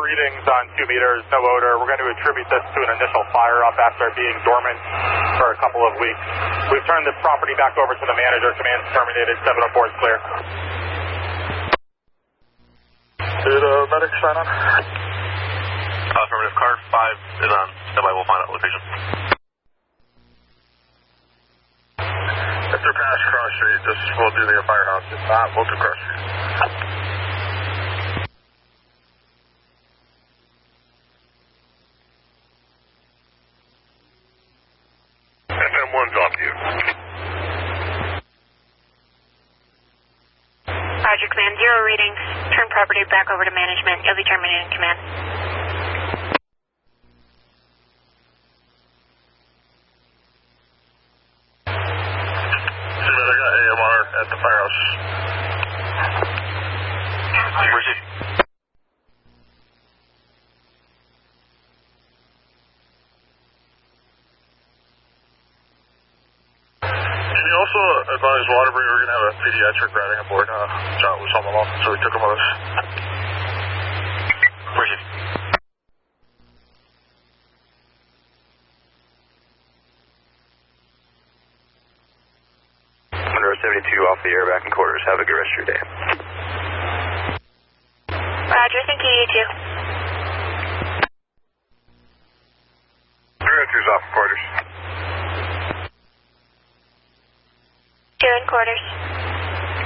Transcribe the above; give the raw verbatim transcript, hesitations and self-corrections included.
readings on two meters, no odor. We're going to attribute this to an initial fire up after being dormant for a couple of weeks. We've turned the property back over to the manager. Command's terminated. seven oh four is clear. Did uh, medic sign on? Uh, affirmative. Car five is on. Standby. We'll find out location. If they're past Cross Street, just we'll do the firehouse. If not, we'll do Cross Street. F M one's off you. Roger, command. Zero readings. Turn property back over to management. You'll be terminating command. See, man, I got A M R at the firehouse. Where's it? Can you also advise Waterbury we're going to have a pediatric riding aboard? Uh, John was home alone, so we took him with us. Where's it? Monroe seventy-two off the air, back in quarters. Have a good rest of your day. Roger, thank you, you too.